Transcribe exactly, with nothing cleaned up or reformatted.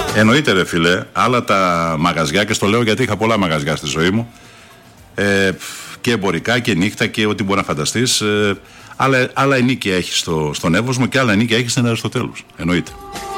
Εννοείται ρε φίλε, άλλα τα μαγαζιά, και στο λέω γιατί είχα πολλά μαγαζιά στη ζωή μου, ε, και εμπορικά και νύχτα και ό,τι μπορεί να φανταστείς, ε, άλλα, άλλα ενίκια έχει στο, στον Εύωσμο και άλλα ενίκια έχει στην Αριστοτέλους. Εννοείται.